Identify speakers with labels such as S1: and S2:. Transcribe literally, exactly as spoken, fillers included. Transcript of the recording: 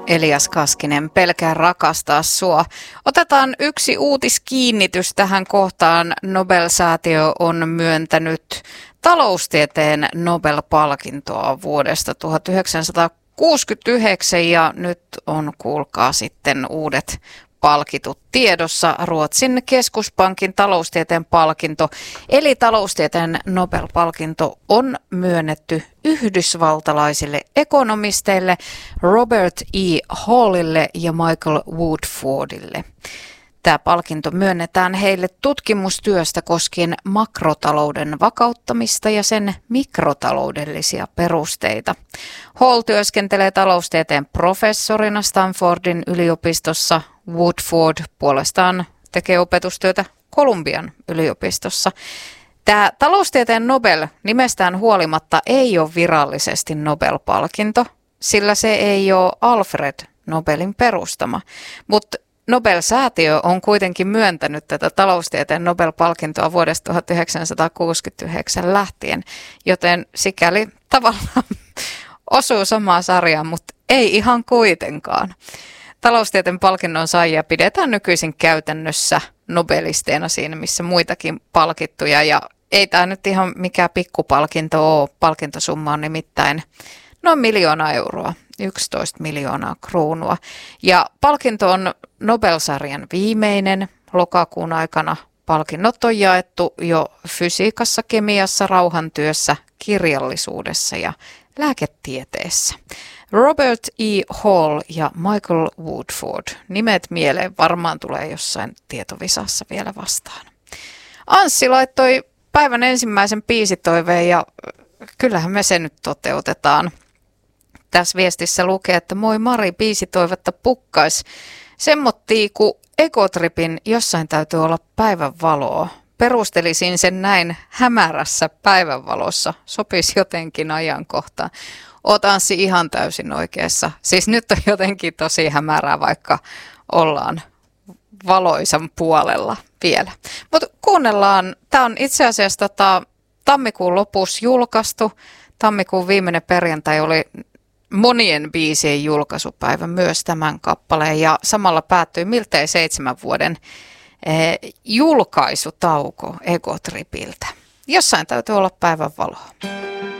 S1: Elias Kaskinen, pelkää rakastaa sua. Otetaan yksi uutiskiinnitys tähän kohtaan. Nobel-säätiö on myöntänyt taloustieteen Nobel-palkintoa vuodesta tuhatyhdeksänsataakuusikymmentäyhdeksän ja nyt on, kuulkaa, sitten uudet palkitut tiedossa. Ruotsin keskuspankin taloustieteen palkinto, eli taloustieteen Nobel-palkinto, on myönnetty yhdysvaltalaisille ekonomisteille Robert E. Hallille ja Michael Woodfordille. Tämä palkinto myönnetään heille tutkimustyöstä koskien makrotalouden vakauttamista ja sen mikrotaloudellisia perusteita. Hall työskentelee taloustieteen professorina Stanfordin yliopistossa. Woodford puolestaan tekee opetustyötä Kolumbian yliopistossa. Tämä taloustieteen Nobel nimestään huolimatta ei ole virallisesti Nobel-palkinto, sillä se ei ole Alfred Nobelin perustama, mutta Nobel-säätiö on kuitenkin myöntänyt tätä taloustieteen Nobel-palkintoa vuodesta tuhatyhdeksänsataakuusikymmentäyhdeksän lähtien, joten sikäli tavallaan osuu samaa sarjaa, mutta ei ihan kuitenkaan. Taloustieteen palkinnon saajia pidetään nykyisin käytännössä nobelisteina siinä, missä muitakin palkittuja, ja ei tämä nyt ihan mikään pikkupalkinto ole. Palkintosumma on nimittäin noin miljoona euroa, yksitoista miljoonaa kruunua. Ja palkinto on Nobel-sarjan viimeinen. Lokakuun aikana palkinnot on jaettu jo fysiikassa, kemiassa, rauhantyössä, kirjallisuudessa ja lääketieteessä. Robert E. Hall ja Michael Woodford. Nimet mieleen varmaan tulee jossain tietovisassa vielä vastaan. Anssi laittoi päivän ensimmäisen biisitoiveen ja kyllähän me se nyt toteutetaan. Tässä viestissä lukee, että moi Mari, biisitoivetta pukkais. Semmottii, kun Egotripin jossain täytyy olla päivänvaloa. Perustelisin sen näin hämärässä päivänvalossa. Sopisi jotenkin ajankohtaan. Oot Anssi ihan täysin oikeassa. Siis nyt on jotenkin tosi hämärää, vaikka ollaan valoisan puolella vielä. Mutta kuunnellaan. Tämä on itse asiassa tota, tammikuun lopussa julkaistu. Tammikuun viimeinen perjantai oli monien biisien julkaisupäivä myös tämän kappaleen. Ja samalla päättyi miltei seitsemän vuoden eh, julkaisutauko Egotripiltä. Jossain täytyy olla päivänvaloa.